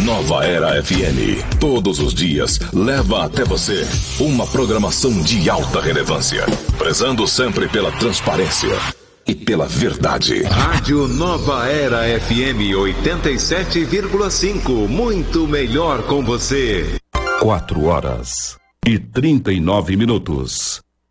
Nova Era FM, todos os dias, leva até você uma programação de alta relevância, prezando sempre pela transparência e pela verdade. Rádio Nova Era FM 87,5, muito melhor com você. 4 horas e 39 minutos.